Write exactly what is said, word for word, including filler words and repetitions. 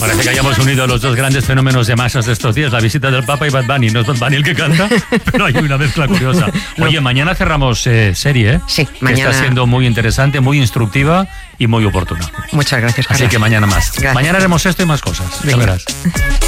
Parece que hayamos unido los dos grandes fenómenos de masas de estos días, la visita del Papa y Bad Bunny. No es Bad Bunny el que canta, pero hay una mezcla curiosa. Oye, mañana cerramos eh, serie, ¿eh? Sí, que mañana. está siendo muy interesante, muy instructiva y muy oportuna. Muchas gracias, Carlos. Así que mañana más. Gracias. Mañana haremos esto y más cosas. Ya Venga. verás.